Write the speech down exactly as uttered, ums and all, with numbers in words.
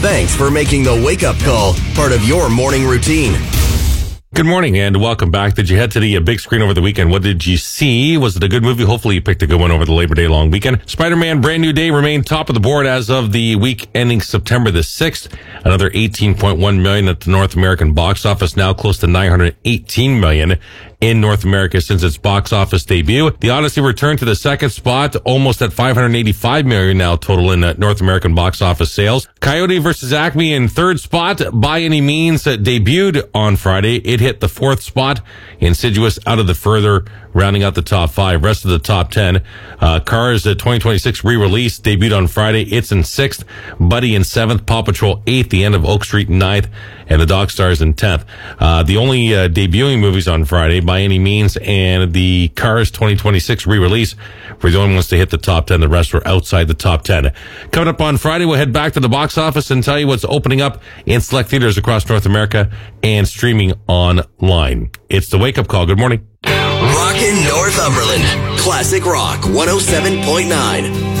Thanks for making the wake-up call part of your morning routine. Good morning and welcome back. Did you head to the uh, big screen over the weekend? What did you see? Was it a good movie? Hopefully you picked a good one over the Labor Day long weekend. Spider-Man Brand New Day remained top of the board as of the week ending September the sixth. Another eighteen point one million at the North American box office, now close to nine hundred eighteen million in North America since its box office debut. The Odyssey returned to the second spot, almost at five hundred eighty-five million now total in uh, North American box office sales. Coyote versus Acme in third spot. By Any Means uh, debuted on Friday. It hit the fourth spot. Insidious out of the further, rounding out the top five. Rest of the top ten. Uh, Cars uh, twenty twenty-six re-release debuted on Friday. It's in sixth. Buddy in seventh. Paw Patrol eighth. The End of Oak Street in ninth. And The Dog Stars in tenth. Uh, the only uh, debuting movies on Friday, By Any Means and the Cars twenty twenty-six re-release, were the only ones to hit the top ten. The rest were outside the top ten. Coming up on Friday, we'll head back to the box office and tell you what's opening up in select theaters across North America and streaming online. It's the Wake Up Call. Good morning. Rockin' Northumberland. Classic Rock one oh seven point nine.